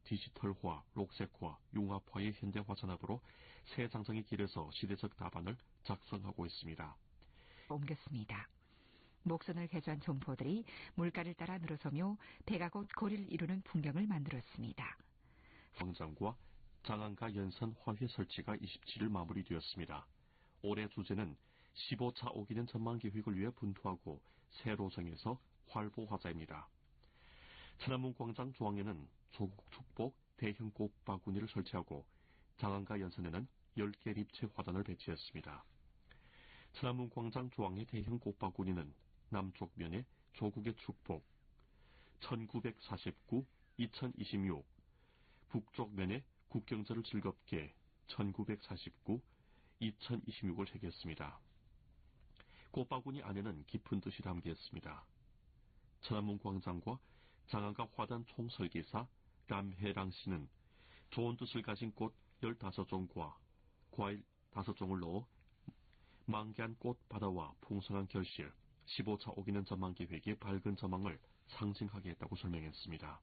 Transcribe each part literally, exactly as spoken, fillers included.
디지털화, 녹색화, 융합화의 현대화 산업으로 새 장정의 길에서 시대적 답안을 작성하고 있습니다. 옮겼습니다. 목선을 개조한 점포들이 물가를 따라 늘어서며 배가 곧 고리를 이루는 풍경을 만들었습니다. 광장과 장안가 연산 화훼 설치가 이십칠일 마무리되었습니다. 올해 주제는 십오 차 오 기년 전망계획을 위해 분투하고 새로 정해서 활보화자입니다. 천안문 광장 중앙에는 조국 축복 대형 꽃바구니를 설치하고 장안가 연산에는 열 개 립체 화단을 배치했습니다. 천안문 광장 중앙의 대형 꽃바구니는 남쪽 면에 조국의 축복 천구백사십구 이천이십육, 북쪽 면에 국경절을 즐겁게 천구백사십구 이천이십육을 새겼습니다. 꽃바구니 안에는 깊은 뜻이 담겨 있습니다. 천안문 광장과 장안가 화단 총설계사 람해랑 씨는 좋은 뜻을 가진 꽃 열다섯 종과 과일 다섯 종을 넣어 만개한 꽃 바다와 풍성한 결실, 십오 차 오 기년 전망계획의 밝은 전망을 상징하게 했다고 설명했습니다.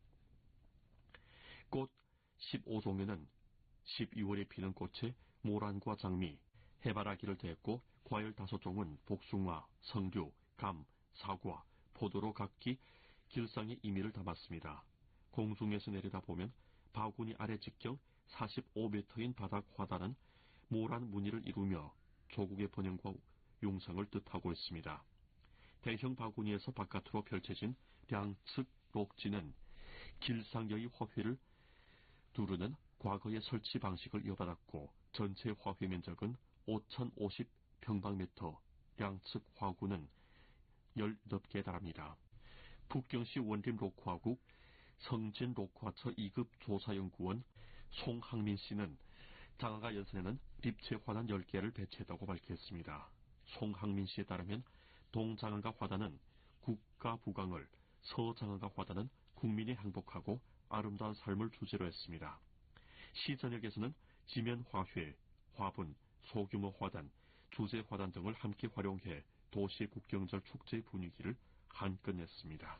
꽃 십오 종에는 십이월에 피는 꽃에 모란과 장미, 해바라기를 더했고 과일 다섯 종은 복숭아, 석류, 감, 사과, 포도로 각기 길상의 의미를 담았습니다. 공중에서 내려다보면 바구니 아래 직경 사십오 미터인 바닥 화단은 모란 무늬를 이루며 조국의 번영과 용성을 뜻하고 있습니다. 대형 바구니에서 바깥으로 펼쳐진 양측 록지는 길상여의 화훼를 두르는 과거의 설치 방식을 이어받았고 전체 화훼 면적은 오천오십 평방미터, 양측 화구는 열여덟 개에 달합니다. 북경시 원림 록화국 성진 록화처 이 급 조사연구원 송항민 씨는 장안가 연산에는 립체 화단 열 개를 배치했다고 밝혔습니다. 송항민 씨에 따르면 동장안가 화단은 국가 부강을, 서장안가 화단은 국민이 행복하고 아름다운 삶을 주제로 했습니다. 시 전역에서는 지면 화훼, 화분, 소규모 화단, 주제 화단 등을 함께 활용해 도시 국경절 축제 분위기를 한껏 냈습니다.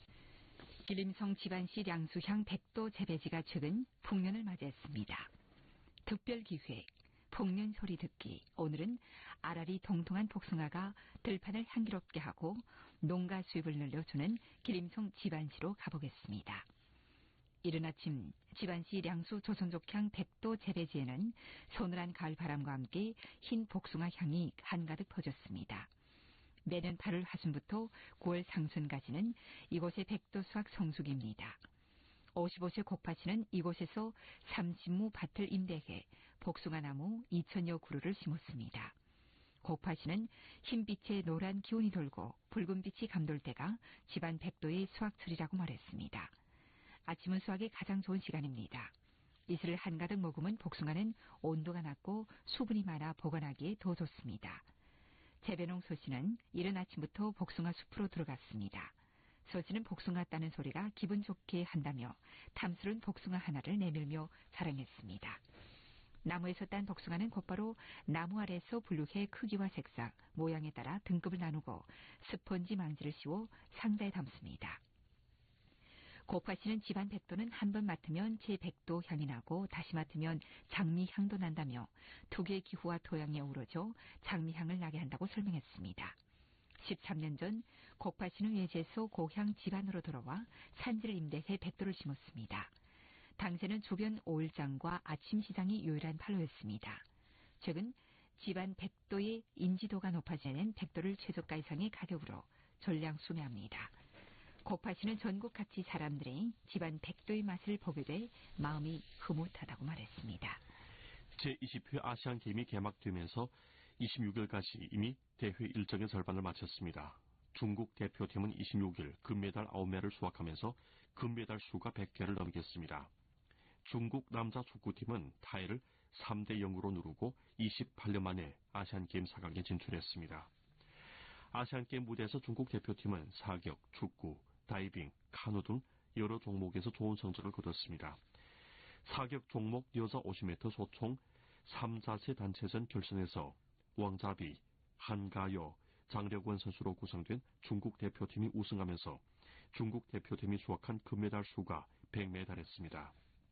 기림성 집안시 량수향 백도 재배지가 최근 풍년을 맞이했습니다. 특별기획 풍년 소리 듣기. 오늘은 알알이 통통한 복숭아가 들판을 향기롭게 하고 농가 수입을 늘려주는 기림성 집안시로 가보겠습니다. 이른 아침 집안시 량수 조선족향 백도 재배지에는 서늘한 가을 바람과 함께 흰 복숭아 향이 한가득 퍼졌습니다. 매년 팔월 하순부터 구월 상순까지는 이곳의 백도 수확 성수기입니다. 오십오 세 곡파씨는 이곳에서 삼십무 밭을 임대해 복숭아나무 이천여 그루를 심었습니다. 곡파씨는 흰빛에 노란 기운이 돌고 붉은빛이 감돌 때가 집안 백도의 수확철이라고 말했습니다. 아침은 수확이 가장 좋은 시간입니다. 이슬을 한가득 머금은 복숭아는 온도가 낮고 수분이 많아 보관하기에 더 좋습니다. 재배농 소씨는 이른 아침부터 복숭아 숲으로 들어갔습니다. 소씨는 복숭아 따는 소리가 기분 좋게 한다며 탐스러운 복숭아 하나를 내밀며 자랑했습니다. 나무에서 딴 복숭아는 곧바로 나무 아래에서 분류해 크기와 색상, 모양에 따라 등급을 나누고 스펀지 망지를 씌워 상자에 담습니다. 고파씨는 집안 백도는 한 번 맡으면 제 백도 향이 나고 다시 맡으면 장미 향도 난다며 두 개의 기후와 토양이 어우러져 장미 향을 나게 한다고 설명했습니다. 십삼 년 전 고파씨는 외지에서 고향 집안으로 돌아와 산지를 임대해 백도를 심었습니다. 당시에는 주변 오일장과 아침시장이 유일한 판로였습니다. 최근 집안 백도의 인지도가 높아지는 백도를 최저가 이상의 가격으로 전량 수매합니다. 고파씨는 전국 각지 사람들이 집안 백도의 맛을 보게 돼 마음이 흐뭇하다고 말했습니다. 제이십 회 아시안게임이 개막되면서 이십육 일까지 이미 대회 일정의 절반을 마쳤습니다. 중국 대표팀은 이십육 일 금메달 아홉 매를 수확하면서 금메달 수가 백 개를 넘겼습니다. 중국 남자 축구팀은 타이를 삼 대 영으로 누르고 이십팔 년 만에 아시안게임 사 강에 진출했습니다. 아시안게임 무대에서 중국 대표팀은 사격, 축구, 다이빙, 카누 등 여러 종목에서 좋은 성적을 거뒀습니다. 사격 종목 여자 오십 미터 소총 삼 자세 단체전 결선에서 왕자비, 한가여, 장력원 선수로 구성된 중국 대표팀이 우승하면서 중국 대표팀이 수확한 금메달 수가 백 매에 달했습니다.